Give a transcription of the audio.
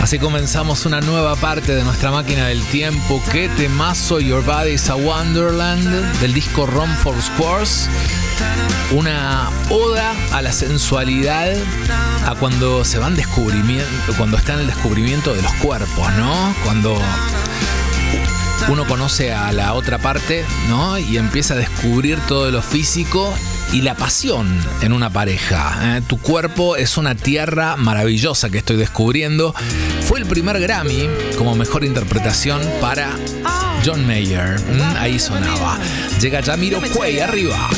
Así comenzamos una nueva parte de nuestra máquina del tiempo. Qué temazo, Your Body is a Wonderland, del disco Run for Scores. Una oda a la sensualidad, a cuando se van descubrimiento, cuando está en el descubrimiento de los cuerpos, ¿no? Cuando uno conoce a la otra parte, ¿no? Y empieza a descubrir todo lo físico y la pasión en una pareja. Tu cuerpo es una tierra maravillosa que estoy descubriendo. Fue el primer Grammy como mejor interpretación para John Mayer. Ahí sonaba. Llega Jamiroquai arriba.